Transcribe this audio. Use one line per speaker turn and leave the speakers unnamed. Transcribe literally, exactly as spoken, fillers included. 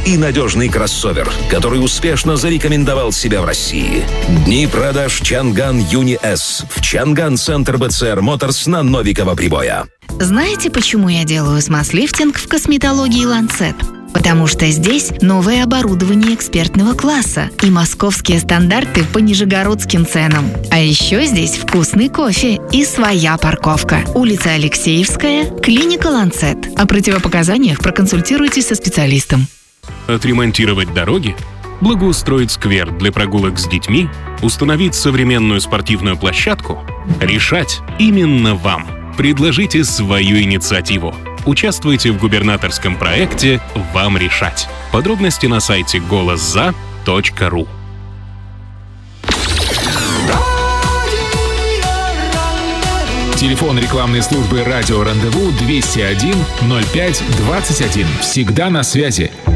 и надежный кроссовер, который успешно зарекомендовал себя в России. Дни продаж Чанган Юни С в Чанган Центр бэ цэ эр Моторс на Новикова Прибоя.
Знаете, почему я делаю смаз-лифтинг в косметологии Lancet? Потому что здесь новое оборудование экспертного класса и московские стандарты по нижегородским ценам. А еще здесь вкусный кофе и своя парковка. Улица Алексеевская, клиника Lancet. О противопоказаниях проконсультируйтесь со специалистом.
Отремонтировать дороги? Благоустроить сквер для прогулок с детьми? Установить современную спортивную площадку? Решать именно вам. Предложите свою инициативу. Участвуйте в губернаторском проекте «Вам решать». Подробности на сайте голос за точка ру.
Телефон рекламной службы «Радио Рандеву» двести один ноль пять двадцать один. Всегда на связи.